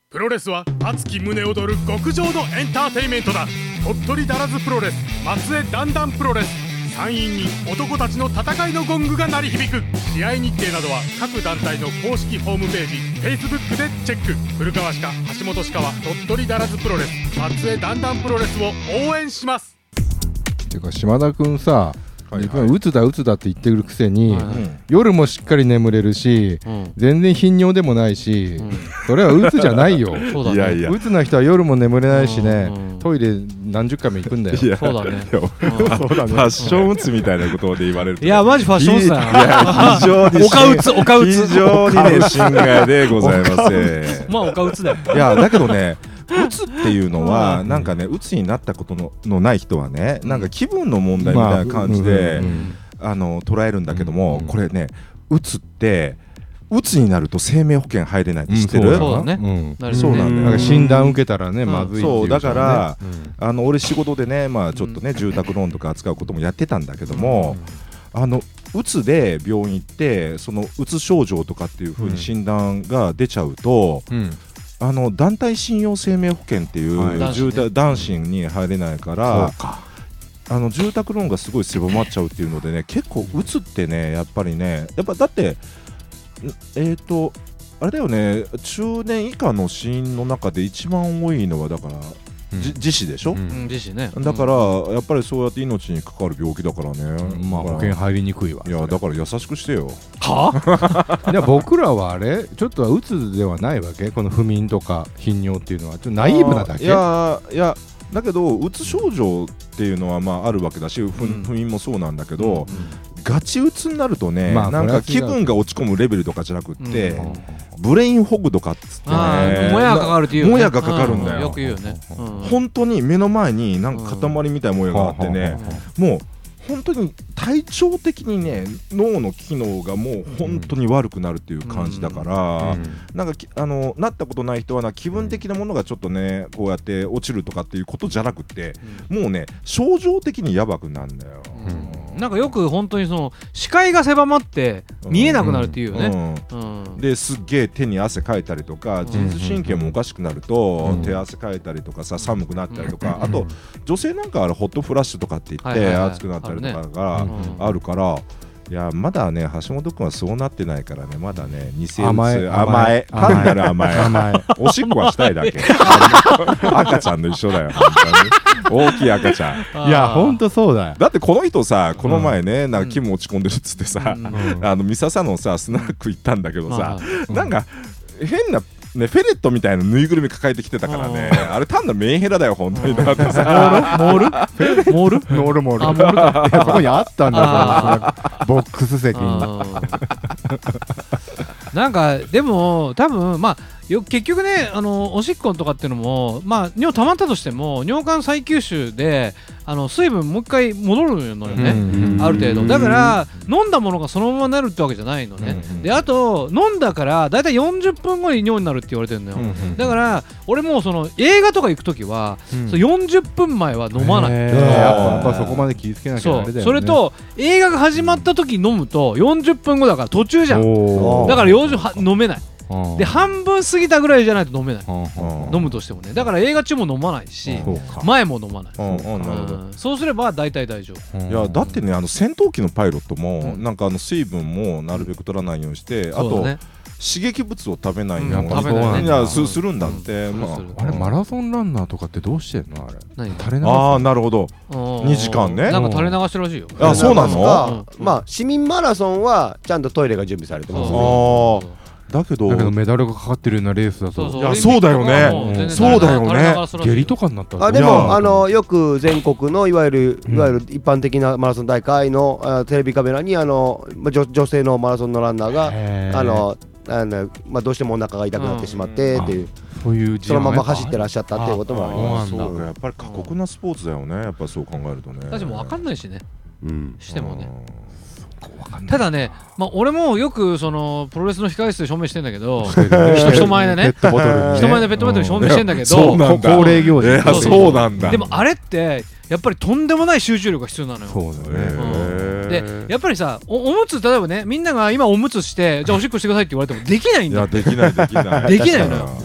プロレスは熱き胸躍る極上のエンターテイメントだ。鳥取だらずプロレス、松江だんだんプロレス、山陰に男たちの戦いのゴングが鳴り響く。試合日程などは各団体の公式ホームページ Facebook でチェック。古川歯科、橋本歯科は鳥取だらずプロレス、松江だんだんプロレスを応援します。 てか島田くんさ、自分はうつだうつだって言ってるくせに、 はいはい、 夜もしっかり眠れるし、全然頻尿でもないし、それはうつじゃないよ。 そうだね、 いやいや、 うつな人は夜も眠れないしね、トイレ何十回も行くんだよ。 いやそうだね、 ファッションうつみたいなことで言われると、 いやマジファッションうつだよ。 いや非常におかうつ、おかうつ、 非常にね心外でございます。 まあおかうつだよ。 いやだけどね、うつっていうのはなんかね、うつになったことのない人はね、なんか気分の問題みたいな感じで捉えるんだけども、これね、うつってうつになると生命保険入れないって知ってる？ そうだね、 そうなんだよ。 なんか診断受けたらね、まずいっていう。 そうだから、俺仕事でね、まあちょっとね、住宅ローンとか扱うこともやってたんだけども、うつで病院行ってそのうつ症状とかっていう風に診断が出ちゃうと、団体信用生命保険っていう男子に入れないから、住宅ローンがすごい狭まっちゃうっていうのでね、結構うつってね、やっぱりね、やっぱだってあれだよね、中年以下の死因の中で一番多いのはだから自死でしょ、 自死ね。 だからやっぱりそうやって命に関わる病気だからね、 まあ保険入りにくいわ。 いやだから優しくしてよ。 は？で僕らはあれちょっとはうつではないわけ？この不眠とか頻尿っていうのはちょっとナイーブなだけ？ いやだけどうつ症状っていうのはまああるわけだし、不眠もそうなんだけど、ガチうつになるとね、なんか気分が落ち込むレベルとかじゃなくって、ブレインフォグとかっつってね、 もやがかかるっていうね。 もやがかかるんだよ。 よく言うよね。 本当に目の前になんか塊みたいなもやがあってね、もう本当に体調的にね、脳の機能がもう本当に悪くなるっていう感じだから、なんかなったことない人は気分的なものがちょっとね、こうやって落ちるとかっていうことじゃなくて、もうね症状的にやばくなるんだよ。 なんかよく本当にその視界が狭まって見えなくなるっていうよね。 ですっげえ手に汗かいたりとか、自律神経もおかしくなると手汗かいたりとかさ、寒くなったりとか、あと女性なんかはホットフラッシュとかって言って熱くなったりとかがあるから、いやまだね橋本君はそうなってないからね、まだね偽うつ、甘え単なる甘えおしっこはしたいだけ赤ちゃんと一緒だよ本当に大きい赤ちゃん。 いやほんとそうだよ。 だってこの人さ、この前ね、なんか気分落ち込んでるっつってさ、三笹のさスナック行ったんだけどさ、なんか変なね、フェレットみたいなぬいぐるみ抱えてきてたからね、あれ単なるメンヘラだよ本当に。だってさモールあ、モールか。そこにあったんだボックス席に。 なんかでも多分まあ結局ね、おしっことかっていうのも、まあ、尿溜まったとしても尿管再吸収で水分もう一回戻るのよね、ある程度。だから飲んだものがそのままなるってわけじゃないのね。であと飲んだからだいたい40分後に尿になるって言われてるのよ。だから俺もその映画とか行くときは、40分前は飲まない。 やっぱそこまで気をつけなきゃあれだよね。 それと映画が始まった時飲むと40分後だから途中じゃん。だから飲めない。で半分過ぎたぐらいじゃないと飲めない、飲むとしてもね。だから映画中も飲まないし、前も飲まない。そうすれば大体大丈夫。 いやだってね、戦闘機のパイロットもなんか水分もなるべく取らないようにして、あと刺激物を食べないようにするんだって。 あれマラソンランナーとかってどうしてんのあれ？垂れ流す。 ああなるほど、2時間ね。 なんか垂れ流してるらしいよ。 あ、そうなの？ まあ市民マラソンはちゃんとトイレが準備されてますね。 だけどメダルがかかってるようなレースだと、 いやそうだよね、そうだよね。 下痢とかになった。 でもよく全国のいわゆる一般的なマラソン大会のテレビカメラに女性のマラソンのランナーがどうしてもお腹が痛くなってしまってっていう、そのまま走ってらっしゃったっていうこともあります。 そうか、やっぱり過酷なスポーツだよね、やっぱりそう考えるとね。 私も分かんないしね、してもね。ただね、俺もよくそのプロレスの控室で証明してんだけど、人前でね、人前でペットボトル証明してんだけど、 恒例行事。 そうなんだ。 でもあれってやっぱりとんでもない集中力が必要なのよ。 そうだね。 でやっぱりさ、おむつ例えばね、みんなが今おむつしてじゃあおしっこしてくださいって言われてもできないんだよ。 いやできないできないのよ。